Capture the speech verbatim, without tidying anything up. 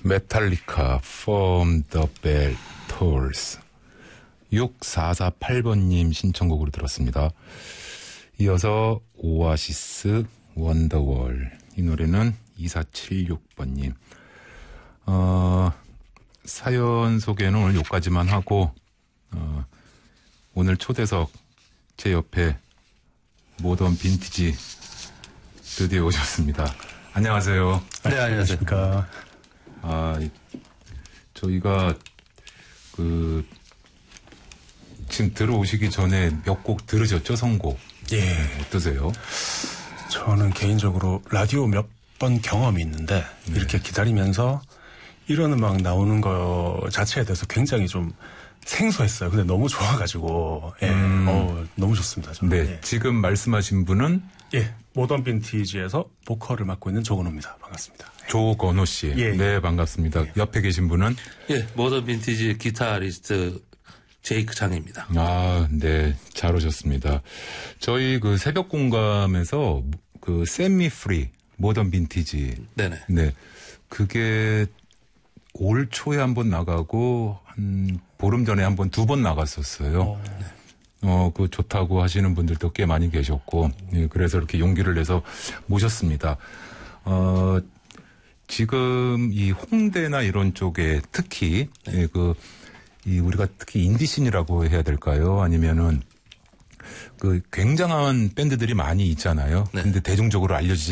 메탈리카 From the Bell Tolls 육사사팔 번님 신청곡으로 들었습니다. 이어서 오아시스 원더월, 이 노래는 이사칠육 번님. 어, 사연 소개는 오늘 여기까지만 하고 어, 오늘 초대석 제 옆에 모던 빈티지 드디어 오셨습니다. 안녕하세요. 네, 안녕하십니까. 아, 저희가 그 지금 들어오시기 전에 몇 곡 들으셨죠? 선곡. 예. 어떠세요? 저는 개인적으로 라디오 몇 번 경험이 있는데 네. 이렇게 기다리면서 이런 음악 나오는 거 자체에 대해서 굉장히 좀 생소했어요. 근데 너무 좋아가지고 예. 음. 어, 너무 좋습니다. 저는. 네, 예. 지금 말씀하신 분은 예, 모던 빈티지에서 보컬을 맡고 있는 조건호입니다. 반갑습니다. 조건호 씨. 예. 네, 반갑습니다. 예. 옆에 계신 분은 예, 모던 빈티지 기타리스트 제이크 장입니다. 아, 네, 잘 오셨습니다. 저희 그 새벽 공감에서 그 세미 프리 모던 빈티지. 네네. 네, 그게 올 초에 한번 나가고 한 보름 전에 한번 두 번 나갔었어요. 어, 네. 어, 그 좋다고 하시는 분들도 꽤 많이 계셨고, 예, 그래서 이렇게 용기를 내서 모셨습니다. 어, 지금 이 홍대나 이런 쪽에 특히, 네. 예, 그, 이 우리가 특히 인디씬이라고 해야 될까요? 아니면은 그 굉장한 밴드들이 많이 있잖아요. 네. 근데 대중적으로 알려지지